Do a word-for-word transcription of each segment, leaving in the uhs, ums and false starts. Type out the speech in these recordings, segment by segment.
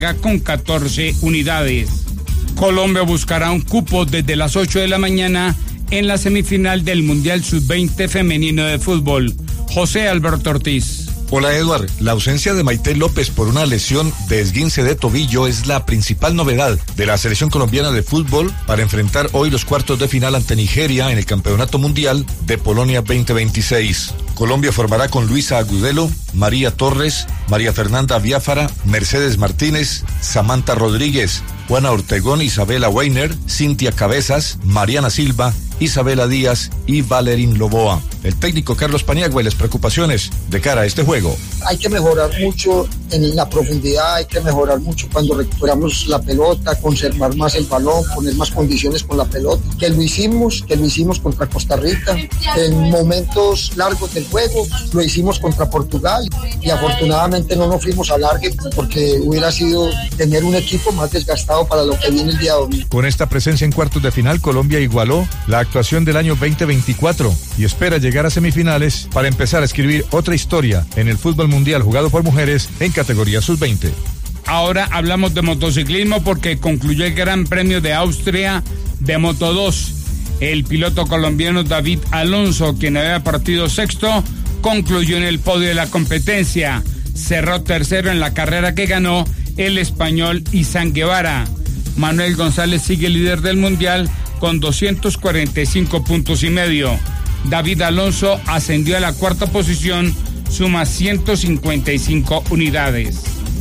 con catorce unidades. Colombia buscará un cupo desde las ocho de la mañana en la semifinal del Mundial sub veinte femenino de fútbol. José Alberto Ortiz. Hola Eduard, la ausencia de Maite López por una lesión de esguince de tobillo es la principal novedad de la selección colombiana de fútbol para enfrentar hoy los cuartos de final ante Nigeria en el Campeonato Mundial de Polonia veinte veintiséis. Colombia formará con Luisa Agudelo, María Torres, María Fernanda Biafara, Mercedes Martínez, Samantha Rodríguez, Juana Ortegón, Isabela Weiner, Cintia Cabezas, Mariana Silva, Isabela Díaz y Valerín Loboa. El técnico Carlos Paniagua y las preocupaciones de cara a este juego. Hay que mejorar mucho en la profundidad, hay que mejorar mucho cuando recuperamos la pelota, conservar más el balón, poner más condiciones con la pelota, que lo hicimos, que lo hicimos contra Costa Rica, en momentos largos del juego, lo hicimos contra Portugal y afortunadamente no nos fuimos a largue porque hubiera sido tener un equipo más desgastado para lo que viene el día domingo. Con esta presencia en cuartos de final, Colombia igualó la actuación del año veinte veinticuatro y espera llegar a semifinales para empezar a escribir otra historia en el fútbol mundial jugado por mujeres en categoría sub veinte. Ahora hablamos de motociclismo porque concluyó el Gran Premio de Austria de Moto dos. El piloto colombiano David Alonso, quien había partido sexto, concluyó en el podio de la competencia. Cerró tercero en la carrera que ganó el español Izan Guevara. Manuel González sigue líder del mundial con doscientos cuarenta y cinco puntos y medio. David Alonso ascendió a la cuarta posición, suma ciento cincuenta y cinco unidades.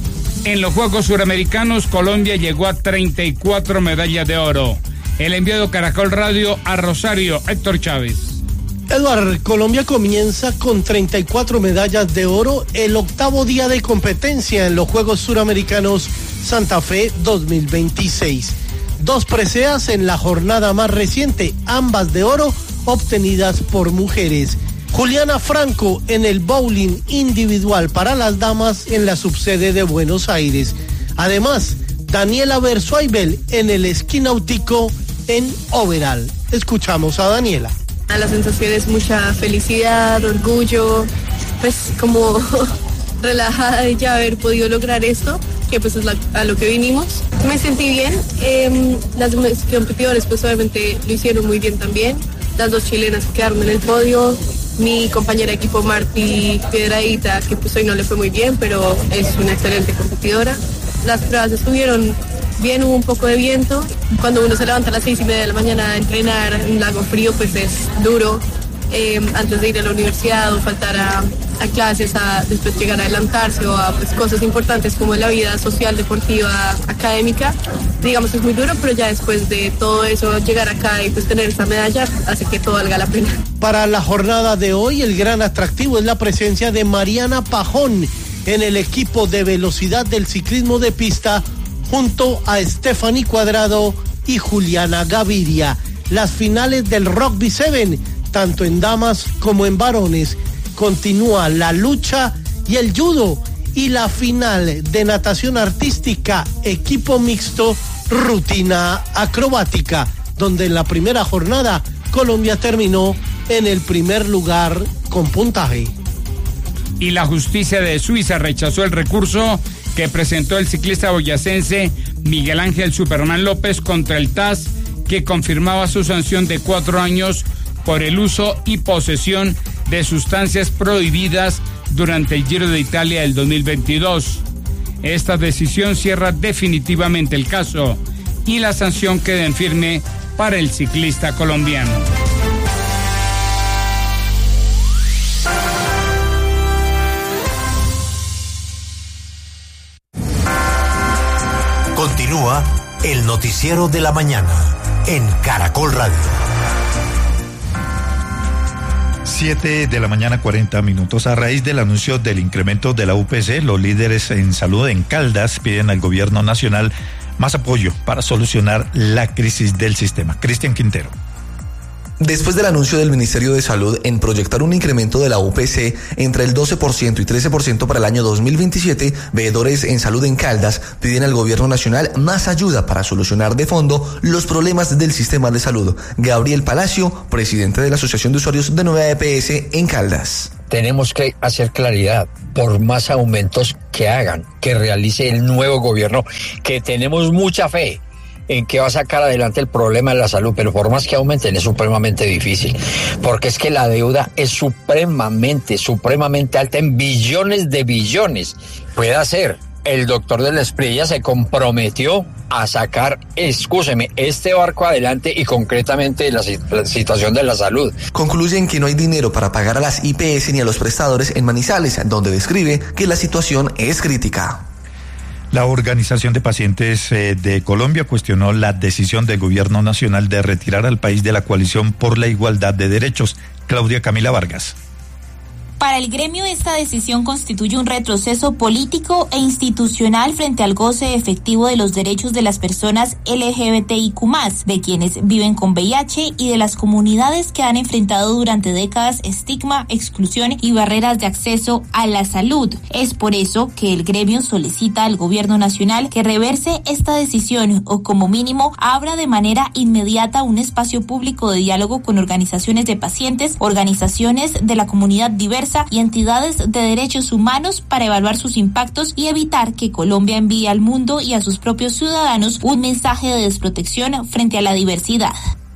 En los Juegos Suramericanos, Colombia llegó a treinta y cuatro medallas de oro. El enviado Caracol Radio a Rosario, Héctor Chávez. Eduard, Colombia comienza con treinta y cuatro medallas de oro, el octavo día de competencia en los Juegos Suramericanos Santa Fe dos mil veintiséis. Dos preseas en la jornada más reciente, ambas de oro, obtenidas por mujeres. Juliana Franco en el bowling individual para las damas en la subsede de Buenos Aires. Además, Daniela Bersuaibel en el esquí náutico en overall. Escuchamos a Daniela. La sensación es mucha felicidad, orgullo, pues como relajada de ya haber podido lograr esto, que pues es la, a lo que vinimos. Me sentí bien, eh, las competidores pues obviamente lo hicieron muy bien también, las dos chilenas quedaron en el podio, mi compañera de equipo Marti Piedradita, que pues hoy no le fue muy bien, pero es una excelente competidora. Las pruebas estuvieron bien, hubo un poco de viento, cuando uno se levanta a las seis y media de la mañana a entrenar en un lago frío pues es duro, eh, antes de ir a la universidad o faltar a, a clases, a después llegar a adelantarse o a pues, cosas importantes como la vida social, deportiva, académica, digamos que es muy duro, pero ya después de todo eso llegar acá y pues tener esta medalla hace que todo valga la pena. Para la jornada de hoy el gran atractivo es la presencia de Mariana Pajón en el equipo de velocidad del ciclismo de pista junto a Stephanie Cuadrado y Juliana Gaviria. Las finales del Rugby siete, tanto en damas como en varones. Continúa la lucha y el judo y la final de natación artística, equipo mixto, rutina acrobática, donde en la primera jornada Colombia terminó en el primer lugar con puntaje. Y la justicia de Suiza rechazó el recurso que presentó el ciclista boyacense Miguel Ángel Superman López contra el T A S, que confirmaba su sanción de cuatro años por el uso y posesión de sustancias prohibidas durante el Giro de Italia del dos mil veintidós. Esta decisión cierra definitivamente el caso y la sanción queda en firme para el ciclista colombiano. Continúa el noticiero de la mañana en Caracol Radio. siete de la mañana, cuarenta minutos. A raíz del anuncio del incremento de la U P C, los líderes en salud en Caldas piden al gobierno nacional más apoyo para solucionar la crisis del sistema. Cristian Quintero. Después del anuncio del Ministerio de Salud en proyectar un incremento de la U P C entre el doce por ciento y trece por ciento para el año dos mil veintisiete, veedores en salud en Caldas piden al gobierno nacional más ayuda para solucionar de fondo los problemas del sistema de salud. Gabriel Palacio, presidente de la Asociación de Usuarios de Nueva E P S en Caldas. tenemos que hacer claridad, por más aumentos que hagan, que realice el nuevo gobierno, que tenemos mucha fe en que va a sacar adelante el problema de la salud, pero por más que aumenten es supremamente difícil, porque es que la deuda es supremamente, supremamente alta en billones de billones. Puede ser, el doctor de la Espriella se comprometió a sacar, excúseme, este barco adelante y concretamente la, la situación de la salud. Concluyen que no hay dinero para pagar a las I P S ni a los prestadores en Manizales, donde describe que la situación es crítica. La Organización de Pacientes eh, de Colombia cuestionó la decisión del gobierno nacional de retirar al país de la coalición por la igualdad de derechos. Claudia Camila Vargas. Para el gremio, esta decisión constituye un retroceso político e institucional frente al goce efectivo de los derechos de las personas L G B T I Q más, de quienes viven con V I H y de las comunidades que han enfrentado durante décadas estigma, exclusión y barreras de acceso a la salud. Es por eso que el gremio solicita al gobierno nacional que reverse esta decisión o, como mínimo, abra de manera inmediata un espacio público de diálogo con organizaciones de pacientes, organizaciones de la comunidad diversa y entidades de derechos humanos para evaluar sus impactos y evitar que Colombia envíe al mundo y a sus propios ciudadanos un mensaje de desprotección frente a la diversidad.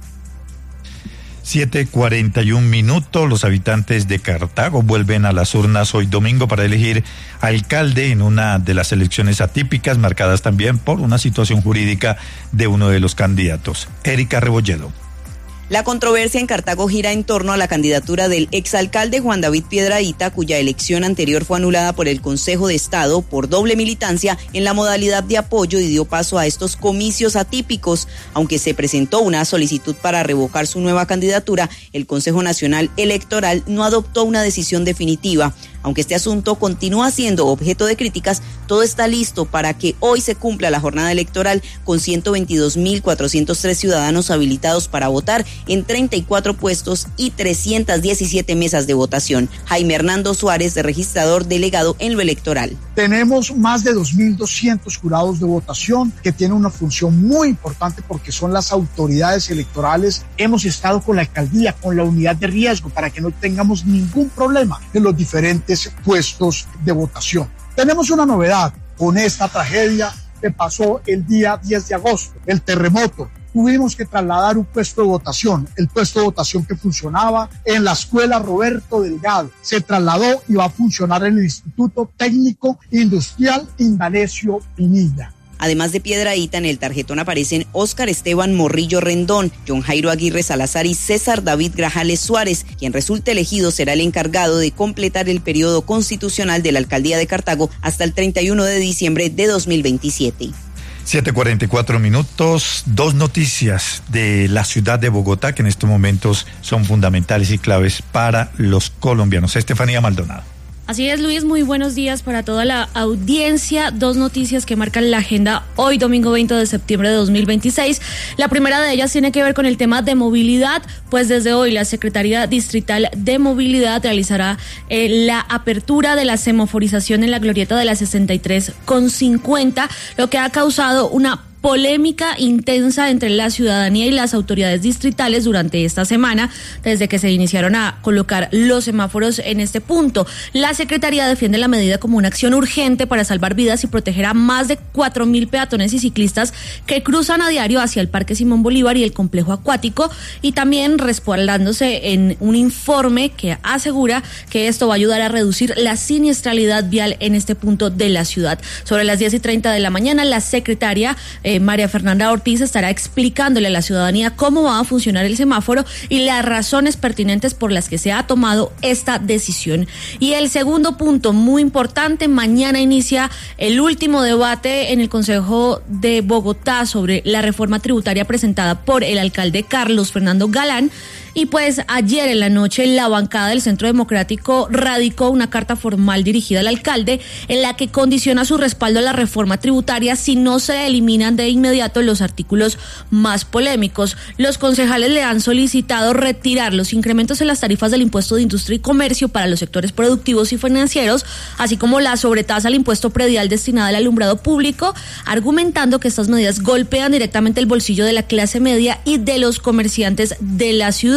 siete cuarenta y un minutos. Los habitantes de Cartago vuelven a las urnas hoy domingo para elegir alcalde en una de las elecciones atípicas, marcadas también por una situación jurídica de uno de los candidatos. Erika Rebolledo. La controversia en Cartago gira en torno a la candidatura del exalcalde Juan David Piedradita, cuya elección anterior fue anulada por el Consejo de Estado por doble militancia en la modalidad de apoyo y dio paso a estos comicios atípicos. Aunque se presentó una solicitud para revocar su nueva candidatura, el Consejo Nacional Electoral no adoptó una decisión definitiva. Aunque este asunto continúa siendo objeto de críticas, todo está listo para que hoy se cumpla la jornada electoral con ciento veintidós mil cuatrocientos tres ciudadanos habilitados para votar en treinta y cuatro puestos y trescientas diecisiete mesas de votación. Jaime Hernando Suárez, registrador delegado en lo electoral. Tenemos más de dos mil doscientos jurados de votación que tienen una función muy importante porque son las autoridades electorales. Hemos estado con la alcaldía, con la unidad de riesgo para que no tengamos ningún problema en los diferentes puestos de votación. Tenemos una novedad con esta tragedia que pasó el día diez de agosto, el terremoto. Tuvimos que trasladar un puesto de votación, el puesto de votación que funcionaba en la escuela Roberto Delgado. Se trasladó y va a funcionar en el Instituto Técnico Industrial Indalecio Pinilla. Además de Piedradita, en el tarjetón aparecen Óscar Esteban Morrillo Rendón, John Jairo Aguirre Salazar y César David Grajales Suárez. Quien resulte elegido será el encargado de completar el periodo constitucional de la alcaldía de Cartago hasta el treinta y uno de diciembre de dos mil veintisiete. siete cuarenta y cuatro minutos, dos noticias de la ciudad de Bogotá que en estos momentos son fundamentales y claves para los colombianos. Estefanía Maldonado. Así es, Luis, muy buenos días para toda la audiencia. Dos noticias que marcan la agenda hoy, domingo veinte de septiembre de dos mil veintiséis. La primera de ellas tiene que ver con el tema de movilidad, pues desde hoy la Secretaría Distrital de Movilidad realizará eh, la apertura de la semaforización en la glorieta de la sesenta y tres con cincuenta, lo que ha causado una polémica intensa entre la ciudadanía y las autoridades distritales durante esta semana, desde que se iniciaron a colocar los semáforos en este punto. La Secretaría defiende la medida como una acción urgente para salvar vidas y proteger a más de cuatro mil peatones y ciclistas que cruzan a diario hacia el Parque Simón Bolívar y el complejo acuático, y también respaldándose en un informe que asegura que esto va a ayudar a reducir la siniestralidad vial en este punto de la ciudad. Sobre las diez y treinta de la mañana, la secretaria eh, María Fernanda Ortiz estará explicándole a la ciudadanía cómo va a funcionar el semáforo y las razones pertinentes por las que se ha tomado esta decisión. Y el segundo punto, muy importante, mañana inicia el último debate en el Consejo de Bogotá sobre la reforma tributaria presentada por el alcalde Carlos Fernando Galán. Y pues ayer en la noche la bancada del Centro Democrático radicó una carta formal dirigida al alcalde en la que condiciona su respaldo a la reforma tributaria si no se eliminan de inmediato los artículos más polémicos. Los concejales le han solicitado retirar los incrementos en las tarifas del impuesto de industria y comercio para los sectores productivos y financieros, así como la sobretasa al impuesto predial destinada al alumbrado público, argumentando que estas medidas golpean directamente el bolsillo de la clase media y de los comerciantes de la ciudad.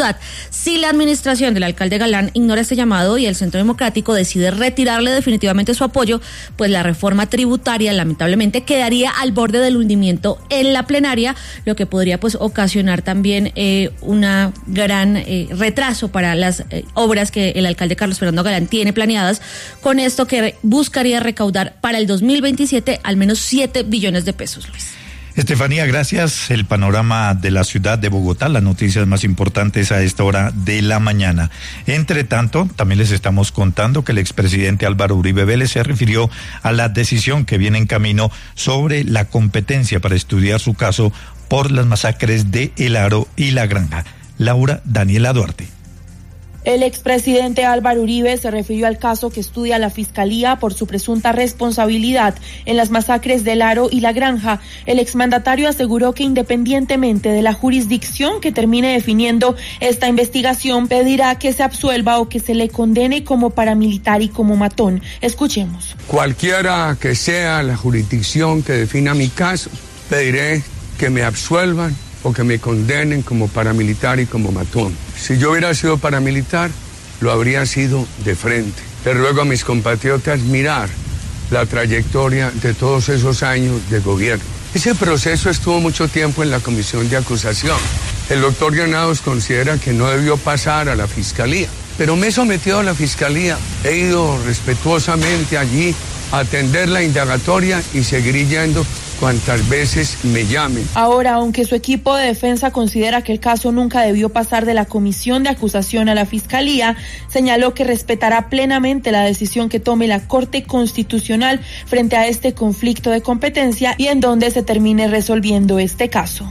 ciudad. Si la administración del alcalde Galán ignora este llamado y el Centro Democrático decide retirarle definitivamente su apoyo, pues la reforma tributaria lamentablemente quedaría al borde del hundimiento en la plenaria, lo que podría pues ocasionar también eh, una gran eh, retraso para las eh, obras que el alcalde Carlos Fernando Galán tiene planeadas, con esto que buscaría recaudar para el dos mil veintisiete al menos siete billones de pesos, Luis. Estefanía, gracias. El panorama de la ciudad de Bogotá, las noticias más importantes a esta hora de la mañana. Entre tanto, también les estamos contando que el expresidente Álvaro Uribe Vélez se refirió a la decisión que viene en camino sobre la competencia para estudiar su caso por las masacres de El Aro y La Granja. Laura Daniela Duarte. El expresidente Álvaro Uribe se refirió al caso que estudia la Fiscalía por su presunta responsabilidad en las masacres del Aro y La Granja. El exmandatario aseguró que independientemente de la jurisdicción que termine definiendo esta investigación, pedirá que se absuelva o que se le condene como paramilitar y como matón. Escuchemos. Cualquiera que sea la jurisdicción que defina mi caso, pediré que me absuelvan o que me condenen como paramilitar y como matón. Si yo hubiera sido paramilitar, lo habría sido de frente. Le ruego a mis compatriotas mirar la trayectoria de todos esos años de gobierno. Ese proceso estuvo mucho tiempo en la comisión de acusación. El doctor Granados considera que no debió pasar a la fiscalía, pero me he sometido a la fiscalía. He ido respetuosamente allí a atender la indagatoria y seguiré yendo cuantas veces me llamen. Ahora, aunque su equipo de defensa considera que el caso nunca debió pasar de la comisión de acusación a la fiscalía, señaló que respetará plenamente la decisión que tome la Corte Constitucional frente a este conflicto de competencia y en donde se termine resolviendo este caso.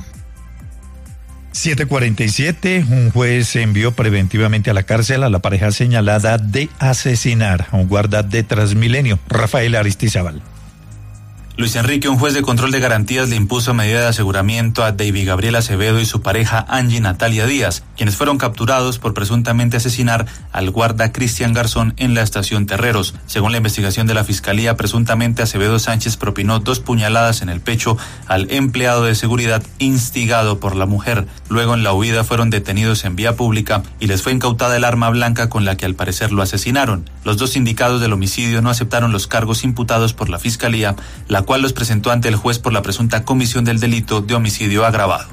siete cuarenta y siete, un juez envió preventivamente a la cárcel a la pareja señalada de asesinar a un guarda de Transmilenio, Rafael Aristizábal. Luis Enrique, un juez de control de garantías, le impuso medida de aseguramiento a David Gabriel Acevedo y su pareja Angie Natalia Díaz, quienes fueron capturados por presuntamente asesinar al guarda Cristian Garzón en la estación Terreros. Según la investigación de la Fiscalía, presuntamente Acevedo Sánchez propinó dos puñaladas en el pecho al empleado de seguridad instigado por la mujer. Luego, en la huida, fueron detenidos en vía pública y les fue incautada el arma blanca con la que al parecer lo asesinaron. Los dos indicados del homicidio no aceptaron los cargos imputados por la Fiscalía, la cual los presentó ante el juez por la presunta comisión del delito de homicidio agravado.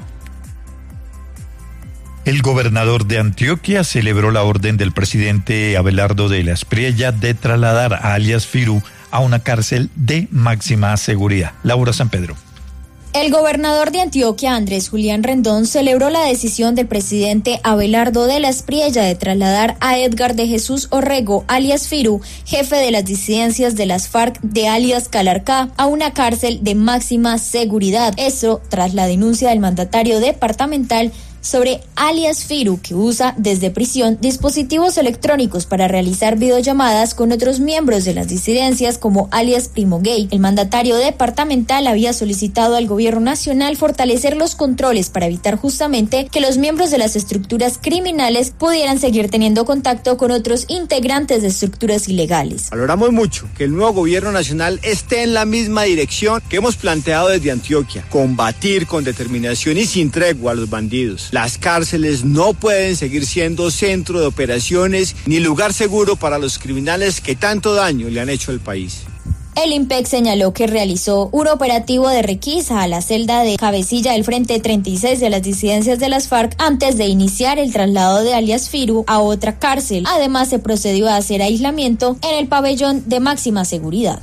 El gobernador de Antioquia celebró la orden del presidente Abelardo de la Espriella de trasladar a alias Firu a una cárcel de máxima seguridad. Laura San Pedro. El gobernador de Antioquia, Andrés Julián Rendón, celebró la decisión del presidente Abelardo de la Espriella de trasladar a Edgar de Jesús Orrego, alias Firu, jefe de las disidencias de las FARC de alias Calarcá, a una cárcel de máxima seguridad. Esto tras la denuncia del mandatario departamental sobre alias Firu, que usa desde prisión dispositivos electrónicos para realizar videollamadas con otros miembros de las disidencias como alias Primo Gay. El mandatario departamental había solicitado al gobierno nacional fortalecer los controles para evitar justamente que los miembros de las estructuras criminales pudieran seguir teniendo contacto con otros integrantes de estructuras ilegales. Valoramos mucho que el nuevo gobierno nacional esté en la misma dirección que hemos planteado desde Antioquia: combatir con determinación y sin tregua a los bandidos. Las cárceles no pueden seguir siendo centro de operaciones ni lugar seguro para los criminales que tanto daño le han hecho al país. El IMPEC señaló que realizó un operativo de requisa a la celda de cabecilla del Frente treinta y seis de las disidencias de las FARC antes de iniciar el traslado de alias Firu a otra cárcel. Además, se procedió a hacer aislamiento en el pabellón de máxima seguridad.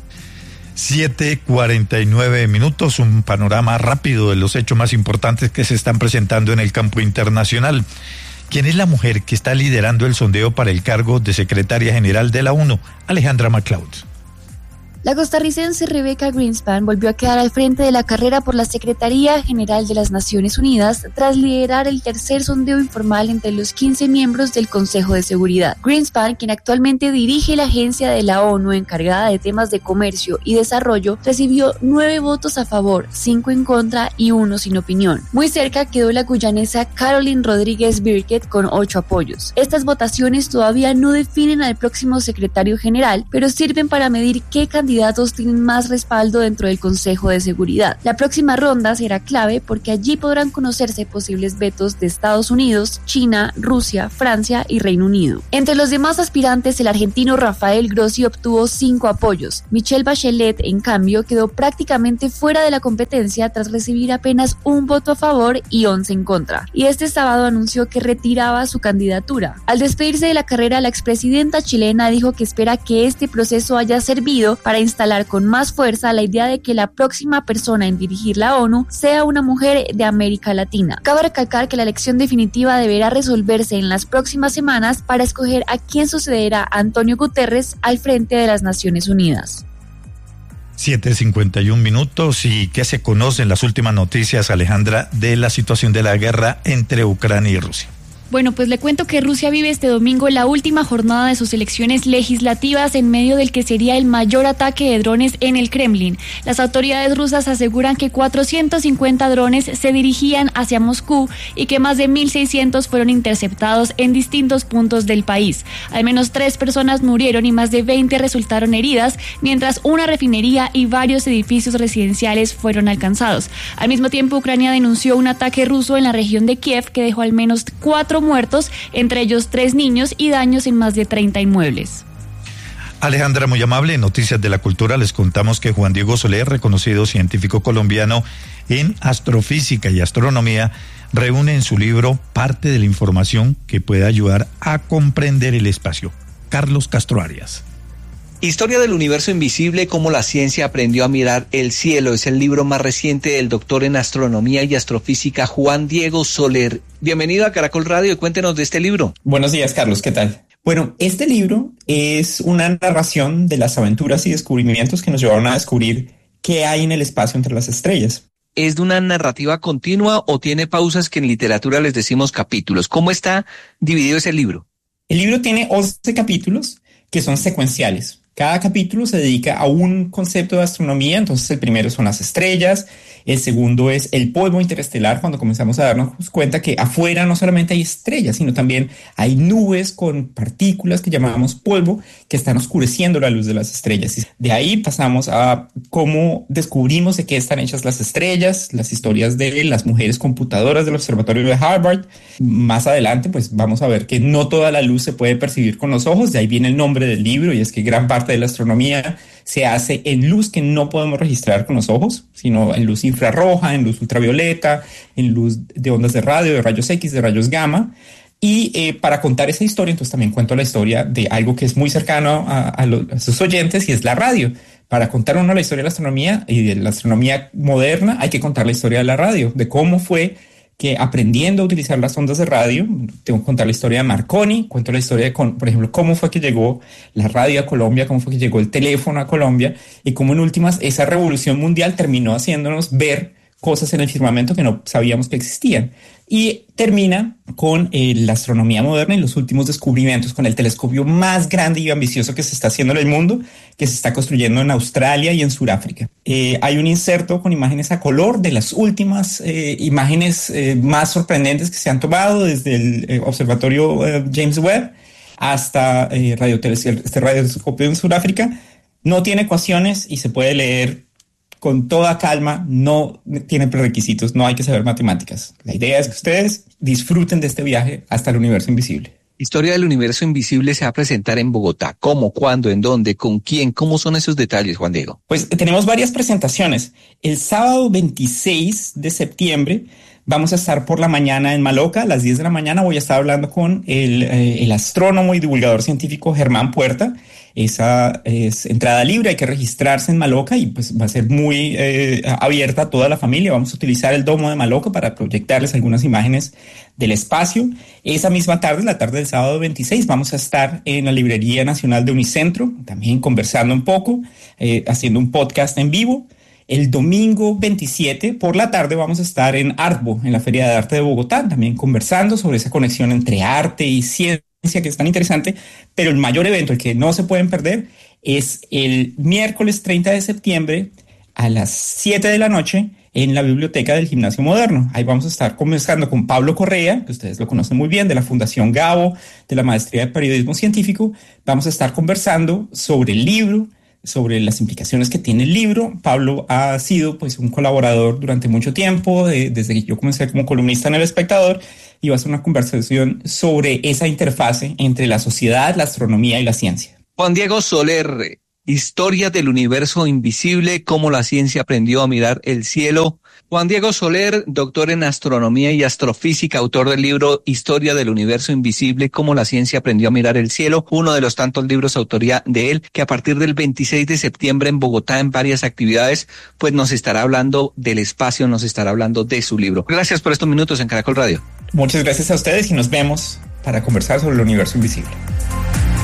siete cuarenta y nueve minutos, un panorama rápido de los hechos más importantes que se están presentando en el campo internacional. ¿Quién es la mujer que está liderando el sondeo para el cargo de secretaria general de la ONU? Alejandra MacLeod. La costarricense Rebecca Greenspan volvió a quedar al frente de la carrera por la Secretaría General de las Naciones Unidas tras liderar el tercer sondeo informal entre los quince miembros del Consejo de Seguridad. Greenspan, quien actualmente dirige la agencia de la ONU encargada de temas de comercio y desarrollo, recibió nueve votos a favor, cinco en contra y uno sin opinión. Muy cerca quedó la guyanesa Caroline Rodríguez Birkett con ocho apoyos. Estas votaciones todavía no definen al próximo secretario general, pero sirven para medir qué candidato candidatos tienen más respaldo dentro del Consejo de Seguridad. La próxima ronda será clave porque allí podrán conocerse posibles vetos de Estados Unidos, China, Rusia, Francia y Reino Unido. Entre los demás aspirantes, el argentino Rafael Grossi obtuvo cinco apoyos. Michelle Bachelet, en cambio, quedó prácticamente fuera de la competencia tras recibir apenas un voto a favor y once en contra. Y este sábado anunció que retiraba su candidatura. Al despedirse de la carrera, la expresidenta chilena dijo que espera que este proceso haya servido para instalar con más fuerza la idea de que la próxima persona en dirigir la ONU sea una mujer de América Latina. Cabe recalcar que la elección definitiva deberá resolverse en las próximas semanas para escoger a quién sucederá a Antonio Guterres al frente de las Naciones Unidas. siete cincuenta y un minutos. ¿Y qué se conocen las últimas noticias, Alejandra, de la situación de la guerra entre Ucrania y Rusia? Bueno, pues le cuento que Rusia vive este domingo la última jornada de sus elecciones legislativas en medio del que sería el mayor ataque de drones en el Kremlin. Las autoridades rusas aseguran que cuatrocientos cincuenta drones se dirigían hacia Moscú y que más de mil seiscientos fueron interceptados en distintos puntos del país. Al menos tres personas murieron y más de veinte resultaron heridas, mientras una refinería y varios edificios residenciales fueron alcanzados. Al mismo tiempo, Ucrania denunció un ataque ruso en la región de Kiev que dejó al menos cuatro muertos, entre ellos tres niños, y daños en más de treinta inmuebles. Alejandra, muy amable. En Noticias de la Cultura les contamos que Juan Diego Soler, reconocido científico colombiano en astrofísica y astronomía, reúne en su libro parte de la información que puede ayudar a comprender el espacio. Carlos Castro Arias. Historia del universo invisible, cómo la ciencia aprendió a mirar el cielo, es el libro más reciente del doctor en astronomía y astrofísica Juan Diego Soler. Bienvenido a Caracol Radio y cuéntenos de este libro. Buenos días, Carlos, ¿qué tal? Bueno, este libro es una narración de las aventuras y descubrimientos que nos llevaron a descubrir qué hay en el espacio entre las estrellas. ¿Es de una narrativa continua o tiene pausas que en literatura les decimos capítulos? ¿Cómo está dividido ese libro? El libro tiene once capítulos que son secuenciales. Cada capítulo se dedica a un concepto de astronomía. Entonces el primero son las estrellas, el segundo es el polvo interestelar, cuando comenzamos a darnos cuenta que afuera no solamente hay estrellas, sino también hay nubes con partículas que llamamos polvo que están oscureciendo la luz de las estrellas. De ahí pasamos a cómo descubrimos de qué están hechas las estrellas, las historias de las mujeres computadoras del observatorio de Harvard. Más adelante pues vamos a ver que no toda la luz se puede percibir con los ojos, de ahí viene el nombre del libro, y es que gran parte de la astronomía se hace en luz que no podemos registrar con los ojos, sino en luz infrarroja, en luz ultravioleta, en luz de ondas de radio, de rayos X, de rayos gamma. Y eh, para contar esa historia, entonces también cuento la historia de algo que es muy cercano a, a, los, a sus oyentes, y es la radio. Para contar uno la historia de la astronomía y de la astronomía moderna, hay que contar la historia de la radio, de cómo fue que aprendiendo a utilizar las ondas de radio, tengo que contar la historia de Marconi, cuento la historia de, por ejemplo, cómo fue que llegó la radio a Colombia, cómo fue que llegó el teléfono a Colombia, y cómo en últimas esa revolución mundial terminó haciéndonos ver cosas en el firmamento que no sabíamos que existían. Y termina con eh, la astronomía moderna y los últimos descubrimientos, con el telescopio más grande y ambicioso que se está haciendo en el mundo, que se está construyendo en Australia y en Sudáfrica. Eh, hay un inserto con imágenes a color de las últimas eh, imágenes eh, más sorprendentes que se han tomado desde el eh, observatorio eh, James Webb hasta eh, radio este radiotelescopio en Sudáfrica. No tiene ecuaciones y se puede leer con toda calma, no tiene prerequisitos, no hay que saber matemáticas. La idea es que ustedes disfruten de este viaje hasta el universo invisible. Historia del universo invisible se va a presentar en Bogotá. ¿Cómo, cuándo, en dónde, con quién? ¿Cómo son esos detalles, Juan Diego? Pues tenemos varias presentaciones. El sábado veintiséis de septiembre vamos a estar por la mañana en Maloca. A las diez de la mañana voy a estar hablando con el, eh, el astrónomo y divulgador científico Germán Puerta. Esa es entrada libre, hay que registrarse en Maloca y pues va a ser muy eh, abierta a toda la familia. Vamos a utilizar el domo de Maloca para proyectarles algunas imágenes del espacio. Esa misma tarde, la tarde del sábado veintiséis, vamos a estar en la Librería Nacional de Unicentro, también conversando un poco, eh, haciendo un podcast en vivo. El domingo veintisiete por la tarde vamos a estar en Artbo, en la Feria de Arte de Bogotá, también conversando sobre esa conexión entre arte y ciencia, que es tan interesante, pero el mayor evento, el que no se pueden perder, es el miércoles treinta de septiembre a las siete de la noche en la biblioteca del Gimnasio Moderno. Ahí vamos a estar conversando con Pablo Correa, que ustedes lo conocen muy bien, de la Fundación Gabo, de la Maestría de Periodismo Científico. Vamos a estar conversando sobre el libro, sobre las implicaciones que tiene el libro. Pablo ha sido pues un colaborador durante mucho tiempo, de, desde que yo comencé como columnista en El Espectador, y va a ser una conversación sobre esa interfase entre la sociedad, la astronomía y la ciencia. Juan Diego Soler, Historia del universo invisible, cómo la ciencia aprendió a mirar el cielo. Juan Diego Soler, doctor en astronomía y astrofísica, autor del libro Historia del universo invisible, cómo la ciencia aprendió a mirar el cielo, uno de los tantos libros autoría de él, que a partir del veintiséis de septiembre en Bogotá, en varias actividades, pues nos estará hablando del espacio, nos estará hablando de su libro. Gracias por estos minutos en Caracol Radio. Muchas gracias a ustedes y nos vemos para conversar sobre el universo invisible.